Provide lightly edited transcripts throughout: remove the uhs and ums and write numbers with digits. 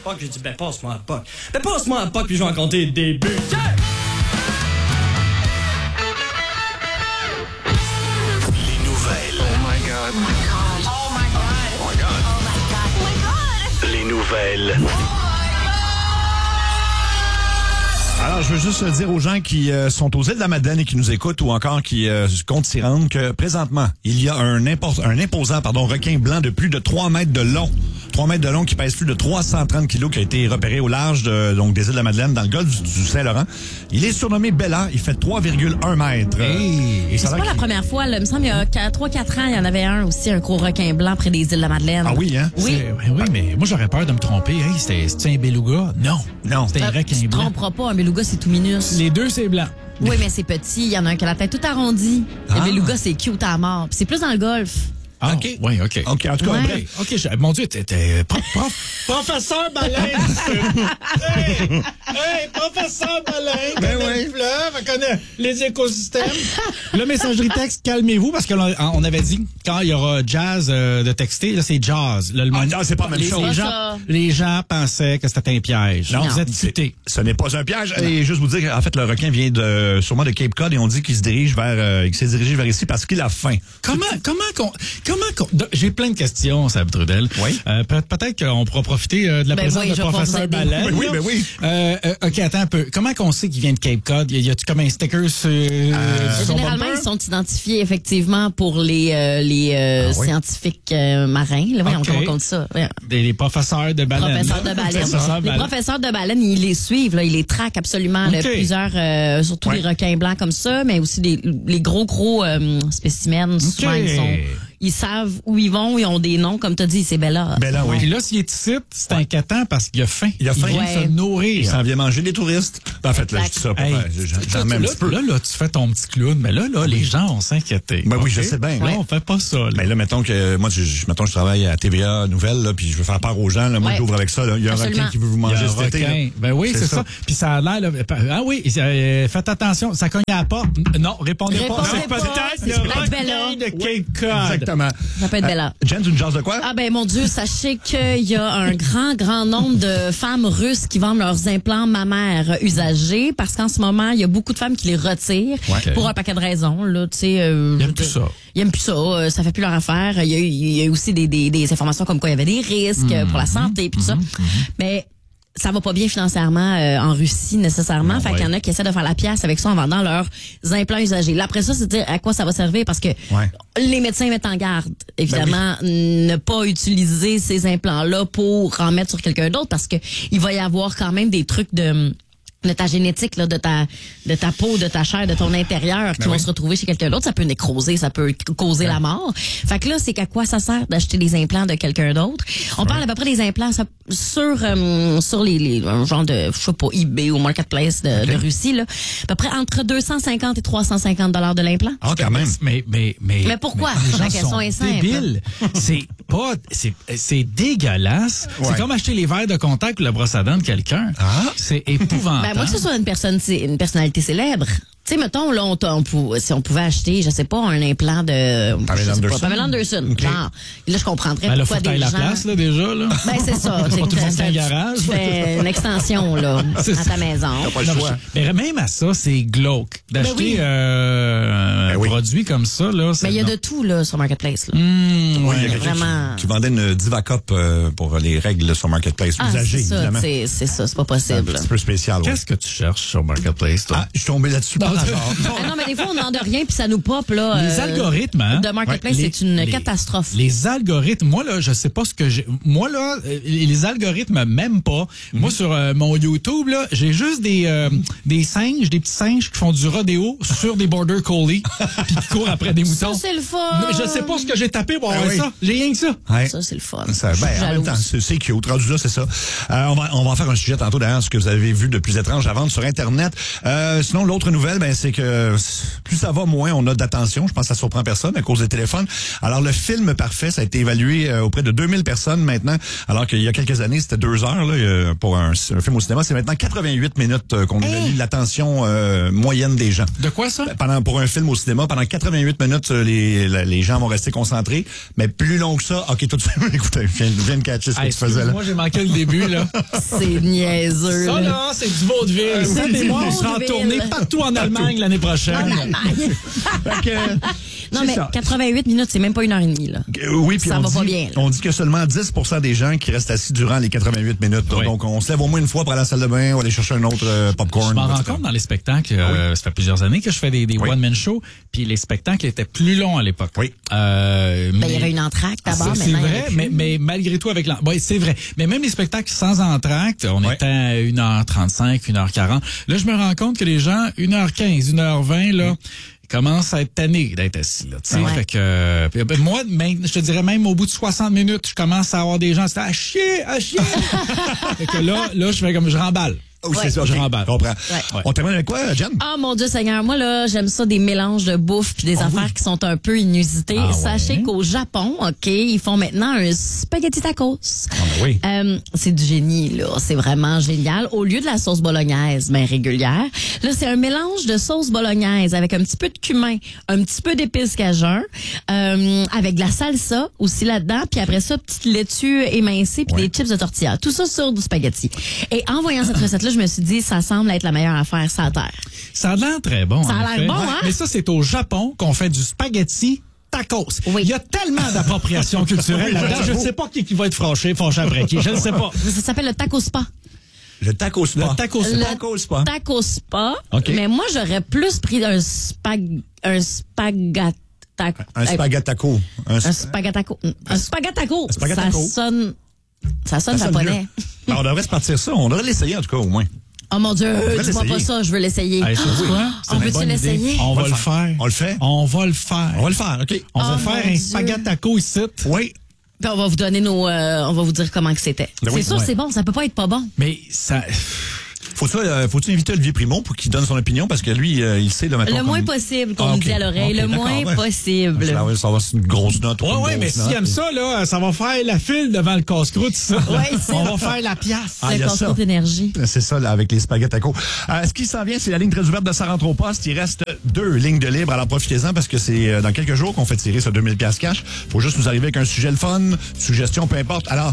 POC. J'ai dit, passe-moi à POC. Passe-moi à POC, puis je vais en compter le début. Yeah! Les nouvelles. Oh my God. Oh my God. Oh my God. Oh my God. Oh my God. Oh my God. Les nouvelles. Alors, je veux juste dire aux gens qui sont aux îles de la Madeleine et qui nous écoutent ou encore qui comptent s'y rendre que présentement, il y a un imposant requin blanc de plus de 3 mètres de long. 3 mètres de long qui pèse plus de 330 kilos qui a été repéré au large des îles de la Madeleine dans le golfe du Saint-Laurent. Il est surnommé Bella. Il fait 3,1 mètres. Hey. Et ça C'est pas la première fois. Là. Il me semble il y a 3-4 ans, il y en avait un aussi, un gros requin blanc près des îles de la Madeleine. Ah oui, hein? Oui. Oui, mais moi, j'aurais peur de me tromper. Hey, c'était un beluga? Non. Non. C'était un requin Tu te blanc. tromperas pas, un beluga, c'est tout minus. Les deux, c'est blanc. Oui, mais c'est petit. Il y en a un qui a la tête toute arrondie. Le beluga, c'est cute à mort. Puis c'est plus dans le golf. Ah, OK. Oui, OK. OK, en tout cas, Ouais. bref. OK, mon Dieu, t'étais professeur Baleine. Hey, professeur Baleine. Ben connaît oui. le fleuve, elle connaît les écosystèmes. Le messagerie texte, calmez-vous, parce qu'on avait dit, quand il y aura jazz de texter, là, c'est jazz. Là, C'est pas la même chose. Les gens pensaient que c'était un piège. Non, vous êtes futés. Ce n'est pas un piège. Et juste vous dire qu'en fait, le requin vient sûrement de Cape Cod et on dit qu'il se dirige qu'il s'est dirigé vers ici parce qu'il a faim. Comment j'ai plein de questions, Sab Trudel. Oui. Peut-être qu'on pourra profiter de la présence oui, de je vais pouvoir professeur vous aider. Baleine. Ben oui. OK, attends un peu. Comment qu'on sait qu'il vient de Cape Cod? Y a-tu comme un sticker sur son Généralement, bumper? ils sont identifiés effectivement pour les oui. scientifiques marins. Là, voyons, OK. comment on dit ça? Voyons. Les professeurs de baleine. Professeurs de baleine. Professeurs Les baleine. professeurs de baleine, ils les suivent, là, ils les traquent absolument. Là, OK. plusieurs, surtout les requins blancs comme ça, mais aussi les gros spécimens. Souvent, ils savent où ils vont, ils ont des noms, comme tu as dit, c'est Bella. Bella, oui. Puis là, s'il est ici, c'est inquiétant parce qu'il a faim. Il a faim. vient Ouais. se nourrir. Il s'en vient manger des touristes. En fait, là, je dis ça pour Hey, j'en mets un petit peu. là, tu fais ton petit clown, mais là, les gens vont s'inquiéter. Ben oui, OK? je sais bien. Là, on fait pas ça. Là. Mais là, mettons que moi, je travaille à TVA Nouvelles, là, puis je veux faire part aux gens. Là, moi, Ouais. j'ouvre avec ça. Là. Il y a un Absolument. requin qui veut vous Il y a manger un cet été. requin. Là. Ben oui, c'est ça. Puis ça a l'air... Là, ah oui, faites attention, ça cogne à la porte. Non, répondez pas. Répondez C'est pas, peut-être c'est le peut-être requin Bella. de Cape Cod. Exactement. Ça peut être Bella. Jen, tu nous jases de quoi? Ah ben mon Dieu, sachez qu'il y a un grand nombre de femmes russes qui vendent leurs implants mammaires usagés parce qu'en ce moment, il y a beaucoup de femmes qui les retirent Ouais. pour un paquet de raisons. Là, tu sais, Ils aiment plus ça. Ils aiment plus ça, ça fait plus leur affaire. Il y a aussi des informations comme quoi il y avait des risques pour la santé et tout ça. Mais ça va pas bien financièrement en Russie nécessairement. Non, fait qu'il y en a qui essaient de faire la pièce avec ça en vendant leurs implants usagés. Là, après ça, c'est dire à quoi ça va servir parce que les médecins mettent en garde, évidemment, ne pas utiliser ces implants-là pour en mettre sur quelqu'un d'autre parce que il va y avoir quand même des trucs de ta génétique, là, de ta peau, de ta chair, de ton intérieur qui vont se retrouver chez quelqu'un d'autre. Ça peut nécroser, ça peut causer la mort. Fait que là, c'est qu'à quoi ça sert d'acheter des implants de quelqu'un d'autre? On parle à peu près des implants sur les genre de, je sais pas, eBay ou Marketplace de Russie, là. À peu près entre 250 et 350 $ de l'implant. Ah, quand même. Mais pourquoi? Les La gens question sont est simple. débiles. C'est dégueulasse. Ouais. C'est comme acheter les verres de contact ou la brosse à dents de quelqu'un. Ah. C'est épouvantable. Ben, moi, que ce soit une personnalité célèbre. Tu sais, mettons, là, si on pouvait acheter, je sais pas, un implant de... Pamela Anderson. Pamela Anderson. OK. Genre, là, je comprendrais Ben là, pourquoi faut que t'ailles des la gens... place, là, déjà, là. Ben, c'est ça. Pas tout le monde qui a un garage. Tu fais une extension, là, C'est à ça. ta maison. Pas le Non, choix. mais même à ça, c'est glauque. D'acheter oui. un oui. produit comme ça, là. Mais il y a de tout, là, sur Marketplace, là. Oui, il y a quelqu'un vraiment. qui vendait une Divacop pour les règles sur Marketplace. Ah, Usagées, c'est ça, évidemment. c'est ça, c'est pas C'est un possible. petit peu spécial. Ouais. Qu'est-ce que tu cherches sur Marketplace, toi? Ah, je suis tombé là-dessus par hasard. Ah non, mais des fois, on n'en de rien, puis ça nous pop, là. Les algorithmes, hein? De Marketplace, Ouais, c'est une les- catastrophe. Les algorithmes, moi, là, je sais pas ce que j'ai. Moi, là, les algorithmes m'aiment pas. Moi, sur mon YouTube, là, j'ai juste des singes, des petits singes qui font du rodéo sur des border collies puis qui courent après des Ça, moutons. c'est le fun. Je sais pas ce que j'ai tapé pour avoir oui. ça. J'ai rien que ça. Ouais. Ça, c'est le fun. Ça, Je suis en même jalouse. temps, c'est cute. Rendu là, c'est ça. On va en faire un sujet tantôt, d'ailleurs, ce que vous avez vu de plus étrange à vendre sur Internet. Sinon, l'autre nouvelle, ben, c'est que plus ça va, moins on a d'attention. Je pense que ça surprend personne à cause des téléphones. Alors, le film parfait, ça a été évalué auprès de 2000 personnes maintenant, alors qu'il y a quelques années, c'était 2 heures là, pour un film au cinéma. C'est maintenant 88 minutes qu'on évalue l'attention moyenne des gens. De quoi ça? Pour un film au cinéma, pendant 88 minutes, les gens vont rester concentrés. Mais plus long que ça, OK, tout de suite, écoutez, je viens de catcher ce que tu faisais là. Moi, j'ai manqué le début, là. C'est niaiseux. Ça, là, c'est du vaudeville. Ça, c'est moi, on du sera en vaudeville. tournée partout en Allemagne l'année prochaine. En Allemagne. Non, c'est mais ça. 88 minutes, c'est même pas 1h30, là. Oui, puis Ça va pas bien, là. on dit que seulement 10% des gens qui restent assis durant les 88 minutes. Oui. Donc, on se lève au moins une fois pour aller à la salle de bain ou aller chercher un autre popcorn. Je m'en rends etc. compte dans les spectacles. Ça fait plusieurs années que je fais des one-man shows, puis les spectacles étaient plus longs à l'époque. Oui. Ben, il y avait une entracte d'abord, c'est maintenant. vrai, mais malgré tout, avec oui, c'est vrai. Mais même les spectacles sans entracte, on était à 1h35, 1h40. Là, je me rends compte que les gens, 1h15, 1h20, là, commencent à être tannés d'être assis, là, tu sais. Ouais. Fait que, moi, je te dirais même au bout de 60 minutes, je commence à avoir des gens, c'est à chier. Fait que là, je fais comme, je remballe. Oui, c'est ça, je ok. remballe. Comprends. Ouais. On termine avec quoi, Jen? Ah, mon Dieu Seigneur, moi, là, j'aime ça, des mélanges de bouffe puis des affaires qui sont un peu inusitées. Ah, Sachez ouais. qu'au Japon, OK, ils font maintenant un spaghetti tacos. Oui. C'est du génie, là. C'est vraiment génial. Au lieu de la sauce bolognaise, mais régulière, là, c'est un mélange de sauce bolognaise avec un petit peu de cumin, un petit peu d'épices cajun, avec de la salsa aussi là-dedans, puis après ça, petite laitue émincée puis des chips de tortilla. Tout ça sur du spaghetti. Et en voyant cette recette-là, je me suis dit, ça semble être la meilleure affaire sur la terre. Ça a l'air très bon. Ça a en l'air effet. bon, hein? Mais ça, c'est au Japon qu'on fait du spaghetti tacos. Oui. Il y a tellement d'appropriation culturelle là-dedans. Je ne sais pas qui va être fâché après qui. Je ne sais pas. Ça s'appelle le taco spa. Le taco spa. Le taco spa. Le taco spa. Taco spa. OK. Mais moi, j'aurais plus pris un spaghetti. Un spaghettaco. Un spaghettaco. Un spaghettaco. spaghettaco. Ça sonne japonais. Ben, on devrait se partir ça. On devrait l'essayer, en tout cas, au moins. Oh mon Dieu, va dis-moi pas l'essayer. ça, je veux l'essayer. Hey, sais-tu quoi? C'est On une peut-tu bonne idée. l'essayer? On va le faire. On le fait? On va le faire. On va le faire, OK. On va Oh, faire mon un Dieu. spaghettaco ici. Oui. Puis on va vous donner on va vous dire comment que c'était. Ben oui, C'est sûr, ouais. c'est bon, ça peut pas être pas bon. Mais ça... Faut-tu inviter Olivier Primo pour qu'il donne son opinion? Parce que lui, il sait, là, maintenant. Le moins possible qu'on nous dit à l'oreille, le moins possible. Ça va être une grosse note. Ouais, mais s'il aime ça, là, ça va faire la file devant le casse-croûte, ça. Ouais, c'est On vrai. va faire la pièce. Ah, il y Le a casse-croûte ça. énergie. C'est ça, là, avec les spaghetticos. Ce qui s'en vient, c'est la ligne très ouverte de Ça rentre au poste. Il reste 2 lignes de libre. Alors, profitez-en parce que c'est dans quelques jours qu'on fait tirer ce 2000$ cash. Faut juste nous arriver avec un sujet le fun, suggestion, peu importe. Alors,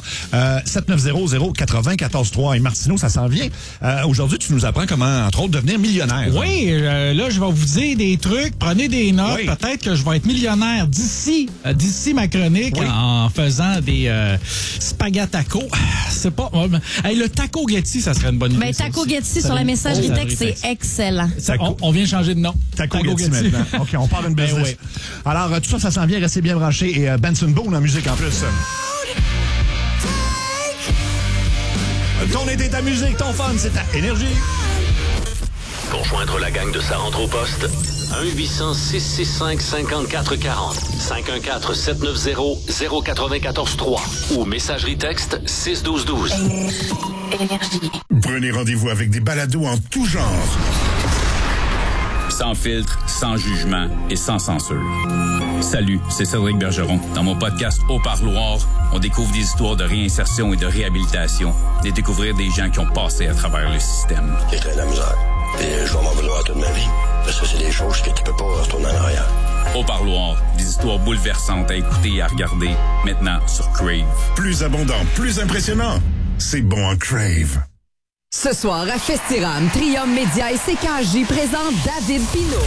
7900-94-3 et Martineau, ça s'en vient. Aujourd'hui, tu nous apprends comment, entre autres, devenir millionnaire. Oui, là, je vais vous dire des trucs. Prenez des notes. Oui. Peut-être que je vais être millionnaire d'ici ma chronique Oui. en faisant des spaghettacos. C'est pas... Hey, le taco Getty, ça serait une bonne idée. Ben, ça Taco aussi. Getty sur la messagerie texte, c'est excellent. On vient de changer de nom. Taco Getty maintenant. OK, on part d'une Ben business. oui. Alors, tout ça, ça s'en vient. Restez bien branchés. Et Benson Boone en musique en plus. Ton été, ta musique, ton fun, c'est ta énergie. Pour joindre la gang de Ça rentre au poste, 1-800-665-5440, 514-790-0943 ou messagerie texte 61212. Prenez rendez-vous avec des balados en tout genre. Sans filtre, sans jugement et sans censure. Salut, c'est Cédric Bergeron. Dans mon podcast Au Parloir, on découvre des histoires de réinsertion et de réhabilitation, et découvrir des gens qui ont passé à travers le système. J'ai très de la misère. Puis je vais m'en vouloir toute ma vie. Parce que c'est des choses que tu peux pas retourner en arrière. Au Parloir, des histoires bouleversantes à écouter et à regarder, maintenant sur Crave. Plus abondant, plus impressionnant. C'est bon en Crave. Ce soir, à Festiram, Trium Média et CKJ présentent David Pinault.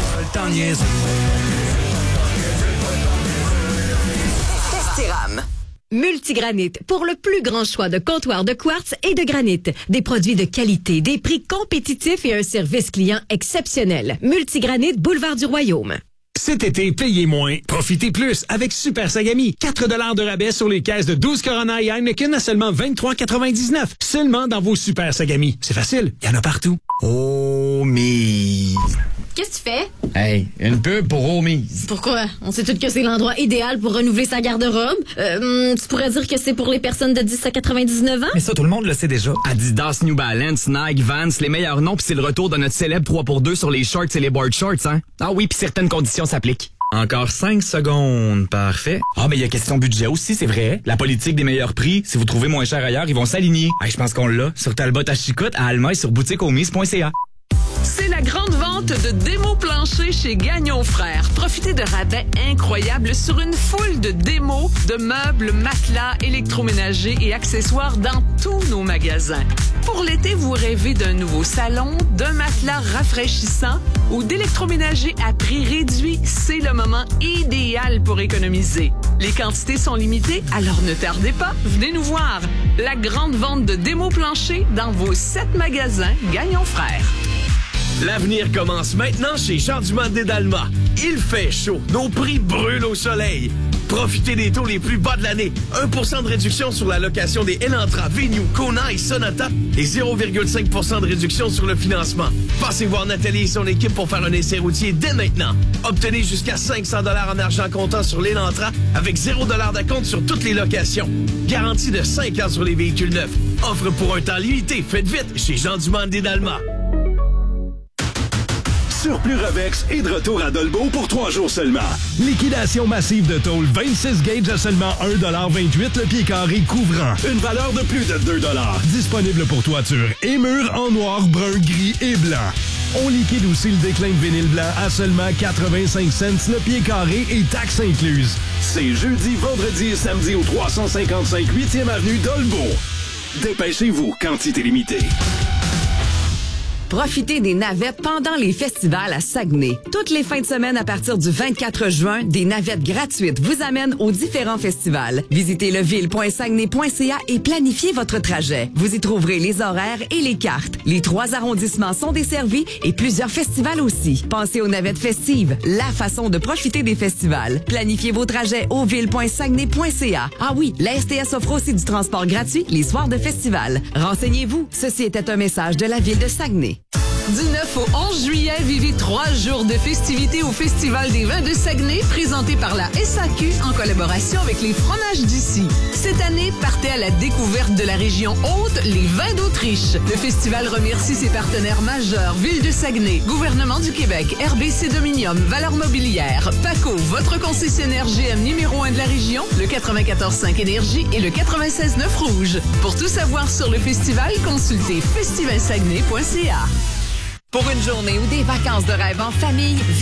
Festiram. Multigranit, pour le plus grand choix de comptoirs de quartz et de granit. Des produits de qualité, des prix compétitifs et un service client exceptionnel. Multigranit, boulevard du Royaume. Cet été, payez moins, profitez plus avec Super Sagami. 4 $ de rabais sur les caisses de 12 Corona et Heineken à seulement 23,99. Seulement dans vos Super Sagami. C'est facile, il y en a partout. Oh, mais... qu'est-ce que tu fais? Hey, une pub pour Romise. Pourquoi? On sait tous que c'est l'endroit idéal pour renouveler sa garde-robe. Tu pourrais dire que c'est pour les personnes de 10 à 99 ans? Mais ça, tout le monde le sait déjà. Adidas, New Balance, Nike, Vans, les meilleurs noms, puis c'est le retour de notre célèbre 3x2 sur les shorts et les board shorts, hein? Ah oui, puis certaines conditions s'appliquent. Encore 5 secondes. Parfait. Ah, mais il y a question budget aussi, c'est vrai. La politique des meilleurs prix, si vous trouvez moins cher ailleurs, ils vont s'aligner. Hey, je pense qu'on l'a. Sur Talbot à Chicoute, à Alma et sur boutiqueaumise.ca. C'est la grande vente de démos planchers chez Gagnon Frères. Profitez de rabais incroyables sur une foule de démos, de meubles, matelas, électroménagers et accessoires dans tous nos magasins. Pour l'été, vous rêvez d'un nouveau salon, d'un matelas rafraîchissant ou d'électroménager à prix réduit. C'est le moment idéal pour économiser. Les quantités sont limitées, alors ne tardez pas, venez nous voir. La grande vente de démos planchers dans vos 7 magasins Gagnon Frères. L'avenir commence maintenant chez Jean Dumont d'Alma. Il fait chaud, nos prix brûlent au soleil. Profitez des taux les plus bas de l'année. 1% de réduction sur la location des Elantra, Venue, Kona et Sonata et 0,5% de réduction sur le financement. Passez voir Nathalie et son équipe pour faire un essai routier dès maintenant. Obtenez jusqu'à 500 $ en argent comptant sur l'Elantra avec 0 $ d'acompte sur toutes les locations. Garantie de 5 ans sur les véhicules neufs. Offre pour un temps limité. Faites vite chez Jean Dumont d'Alma. Surplus Revex est de retour à Dolbeau pour 3 jours seulement. Liquidation massive de tôle 26 gauges à seulement 1,28 $ le pied carré couvrant. Une valeur de plus de 2 $. Disponible pour toiture et murs en noir, brun, gris et blanc. On liquide aussi le déclin de vinyle blanc à seulement 85 cents le pied carré et taxes incluses. C'est jeudi, vendredi et samedi au 355 8e avenue Dolbeau. Dépêchez-vous, quantité limitée. Profitez des navettes pendant les festivals à Saguenay. Toutes les fins de semaine à partir du 24 juin, des navettes gratuites vous amènent aux différents festivals. Visitez leville.saguenay.ca et planifiez votre trajet. Vous y trouverez les horaires et les cartes. Les 3 arrondissements sont desservis et plusieurs festivals aussi. Pensez aux navettes festives, la façon de profiter des festivals. Planifiez vos trajets au ville.saguenay.ca. Ah oui, la STS offre aussi du transport gratuit les soirs de festival. Renseignez-vous. Ceci était un message de la ville de Saguenay. Du 9 au 11 juillet, vivez 3 jours de festivités au Festival des vins de Saguenay, présenté par la SAQ en collaboration avec les fromages d'ici. Cette année, partez à la découverte de la région haute, les vins d'Autriche. Le festival remercie ses partenaires majeurs, Ville de Saguenay, Gouvernement du Québec, RBC Dominium, Valeurs Mobilières, PACO, votre concessionnaire GM numéro 1 de la région, le 94.5 Énergie et le 96.9 Rouge. Pour tout savoir sur le festival, consultez festivalsaguenay.ca. Pour une journée ou des vacances de rêve en famille,